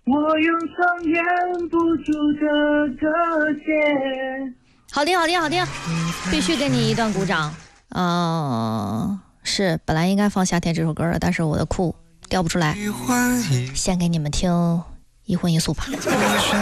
我用双眼捕捉这个结。 好听，好听，好听，必须给你一段鼓掌。是本来应该放夏天这首歌的，但是我的库调不出来，先给你们听一荤一素吧。